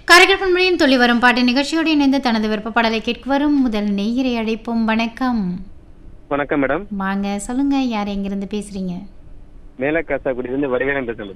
கரகற்பன்மொழியின் துளி வரும் பாட்டு நிகழ்ச்சியோடு இணைந்து தனது விருப்ப பாடலை கேட்க வரும் முதல் நெய்யரை அழைப்போம். வணக்கம். வணக்கம் மேடம். வாங்க, சொல்லுங்க, யார் எங்கிருந்து பேசுறீங்க? மேல காசாக்குடியிலிருந்து வடிவேலன் பேசுறேன் மேடம்.